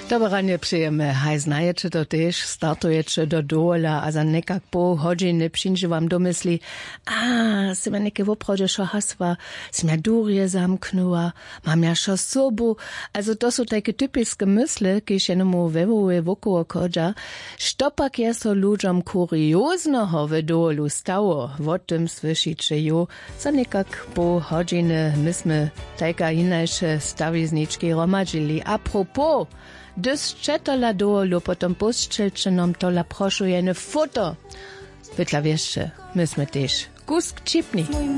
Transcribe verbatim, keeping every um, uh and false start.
Dobre nie przyjemy, haj znajecie to też, startujecie do dola, a za nekak po godziny przyjdzie wam do myśli, a, si ma neke w oprodzie šo hasła, si ma durje zamknęła, mam ja šo sobu, also to są takie typiskie myśli, kiedy jednomu wewoły wokoło kodza, sztopak jest to ludziom kurioznego w dolu stało, o tym słyszycie jo, za nekak po godziny myśmy taka inače stawizniczki romadzili. A propos, Dys četola dolu, potom pošćelče nam tola prošujene foto. Vytla wieszcze, my sme też kusk čipni.